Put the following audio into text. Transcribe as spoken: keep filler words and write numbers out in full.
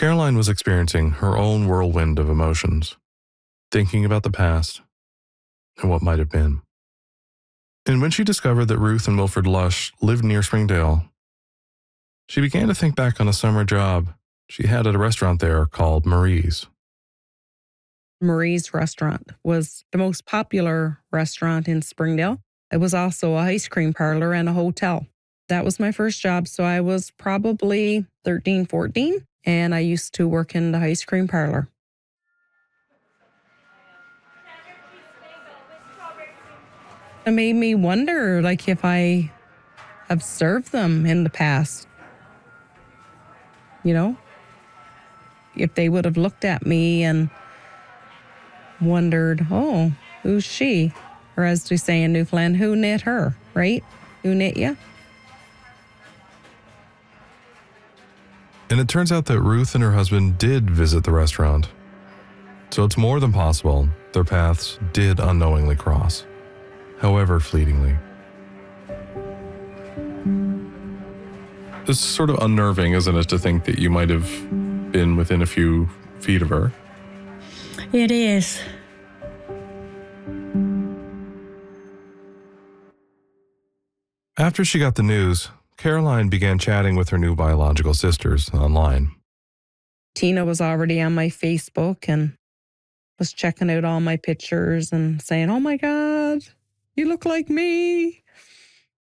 Caroline was experiencing her own whirlwind of emotions, thinking about the past and what might have been. And when she discovered that Ruth and Wilfred Lush lived near Springdale, she began to think back on a summer job she had at a restaurant there called Marie's. Marie's restaurant was the most popular restaurant in Springdale. It was also a ice cream parlor and a hotel. That was my first job, so I was probably thirteen, fourteen, and I used to work in the ice cream parlor. It made me wonder, like, if I have served them in the past. You know? If they would have looked at me and wondered, oh, who's she? Or as we say in Newfoundland, who knit her, right? Who knit you? And it turns out that Ruth and her husband did visit the restaurant. So it's more than possible their paths did unknowingly cross, however fleetingly. It's sort of unnerving, isn't it, to think that you might have been within a few feet of her? It is. After she got the news, Caroline began chatting with her new biological sisters online. Tina was already on my Facebook and was checking out all my pictures and saying, oh my God, you look like me.